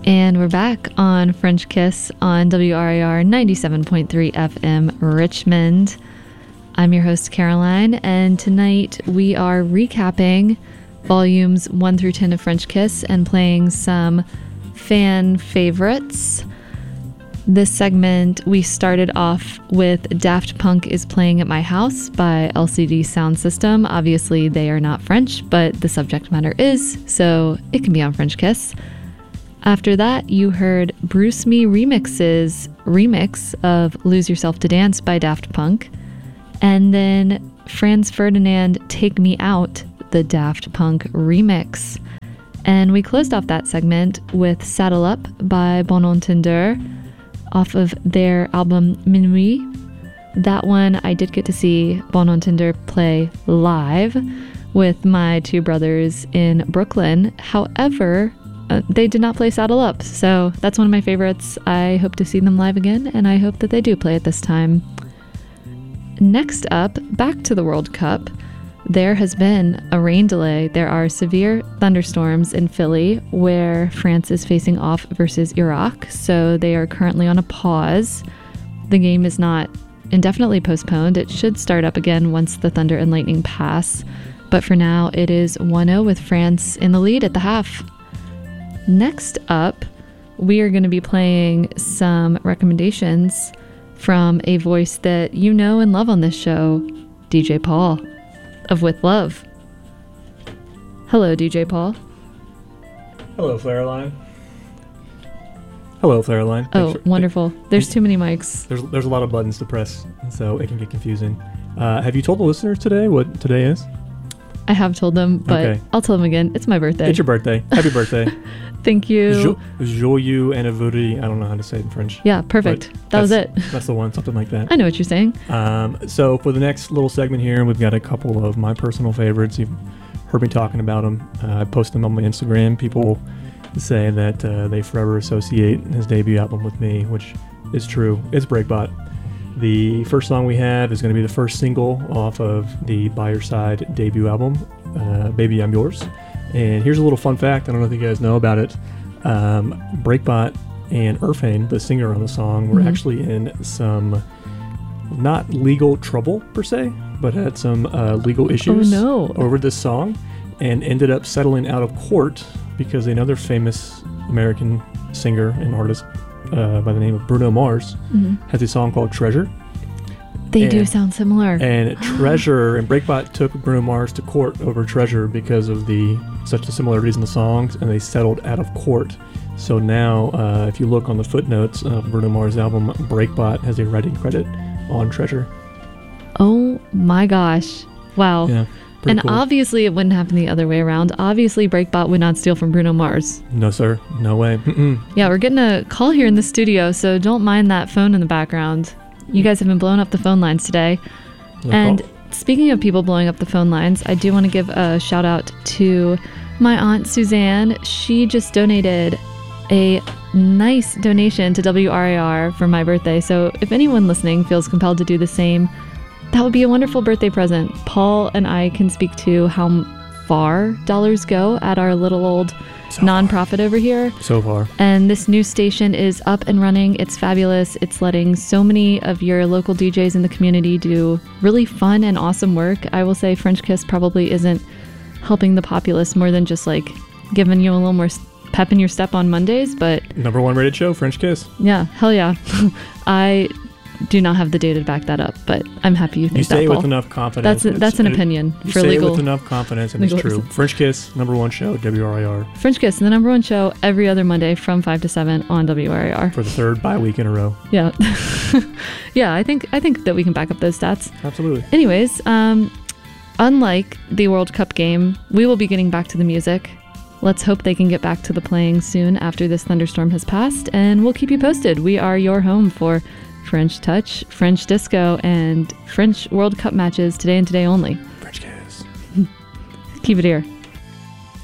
And we're back on French Kiss on WRIR 97.3 FM Richmond. I'm your host, Caroline, and tonight we are recapping volumes 1 through 10 of French Kiss and playing some fan favorites. This segment, we started off with Daft Punk is Playing at My House by LCD Sound System. Obviously, they are not French, but the subject matter is, so it can be on French Kiss. After that, you heard Bruce Me Remix's remix of Lose Yourself to Dance by Daft Punk. And then Franz Ferdinand Take Me Out, the Daft Punk remix. And we closed off that segment with Saddle Up by Bon Entendeur off of their album Minuit. That one I did get to see Bon Entendeur play live with my two brothers in Brooklyn. However, they did not play Saddle Up, so that's one of my favorites. I hope to see them live again, and I hope that they do play it this time. Next up, back to the World Cup. There has been a rain delay. There are severe thunderstorms in Philly where France is facing off versus Iraq, so they are currently on a pause. The game is not indefinitely postponed. It should start up again once the thunder and lightning pass, but for now it is 1-0 with France in the lead at the half. Next up, we are going to be playing some recommendations from a voice that you know and love on this show, DJ Paul of With Love. Hello, DJ Paul. Hello, Flareline. Hello, Flareline. Oh, wonderful. There's too many mics. There's a lot of buttons to press, so it can get confusing. Have you told the listeners today what today is? I have told them, but okay. I'll tell them again. It's my birthday. It's your birthday. Happy birthday. Thank you. Joyeux anniversaire. I don't know how to say it in French. Yeah, perfect. That was it. That's the one, something like that. I know what you're saying. So for the next little segment here, we've got a couple of my personal favorites. You've heard me talking about them. I post them on my Instagram. People say that they forever associate his debut album with me, which is true. It's Breakbot. The first song we have is going to be the first single off of the By Your Side debut album, Baby I'm Yours. And here's a little fun fact, I don't know if you guys know about it. Breakbot and Irfane, the singer on the song, were actually in some not legal trouble per se, but had some legal issues over this song and ended up settling out of court because another famous American singer and artist by the name of Bruno Mars has a song called Treasure. They do sound similar. And Treasure, and Breakbot took Bruno Mars to court over Treasure because of such the similarities in the songs, and they settled out of court. So now, if you look on the footnotes of Bruno Mars' album, Breakbot has a writing credit on Treasure. Oh my gosh. Wow. Yeah. And cool. Obviously it wouldn't happen the other way around. Obviously Breakbot would not steal from Bruno Mars. No, sir. No way. Mm-mm. Yeah, we're getting a call here in the studio, so don't mind that phone in the background. You guys have been blowing up the phone lines today. And speaking of people blowing up the phone lines, I do want to give a shout out to my aunt Suzanne. She just donated a nice donation to WRIR for my birthday. So if anyone listening feels compelled to do the same, that would be a wonderful birthday present. Paul and I can speak to how far dollars go at our little old nonprofit over here. So far. And this new station is up and running. It's fabulous. It's letting so many of your local DJs in the community do really fun and awesome work. I will say French Kiss probably isn't helping the populace more than just like giving you a little more pep in your step on Mondays, but #1 rated show, French Kiss. Yeah, hell yeah. I do not have the data to back that up, but I'm happy you think that, Paul. You say with enough confidence. That's an opinion for legal. You say with enough confidence, and it's true. French Kiss, #1 show, WRIR. French Kiss, the #1 show every other Monday from 5 to 7 on WRIR. For the third bye-week in a row. Yeah. Yeah, I think that we can back up those stats. Absolutely. Anyways, unlike the World Cup game, we will be getting back to the music. Let's hope they can get back to the playing soon after this thunderstorm has passed, and we'll keep you posted. We are your home for French touch, French disco, and French World Cup matches today and today only. French Kiss. Keep it here.